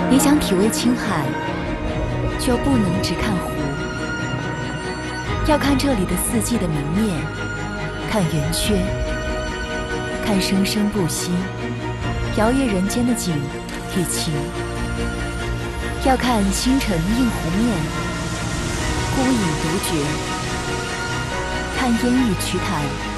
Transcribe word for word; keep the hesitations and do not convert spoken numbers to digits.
你想体味青海，就不能只看湖，要看这里的四季的明灭，看圆缺，看生生不息、摇曳人间的景与情，要看星辰映湖面，孤影独绝，看烟雨曲潭。